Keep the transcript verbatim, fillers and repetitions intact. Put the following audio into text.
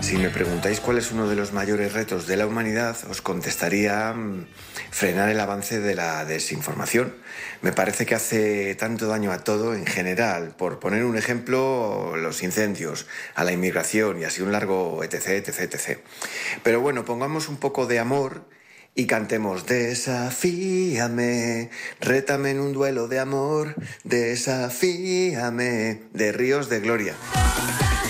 Si me preguntáis cuál es uno de los mayores retos de la humanidad, os contestaría mm, frenar el avance de la desinformación. Me parece que hace tanto daño a todo en general. Por poner un ejemplo, los incendios, a la inmigración y así un largo etc, etc, etcétera. Pero bueno, pongamos un poco de amor y cantemos: desafíame, rétame en un duelo de amor, desafíame, de Ríos de Gloria.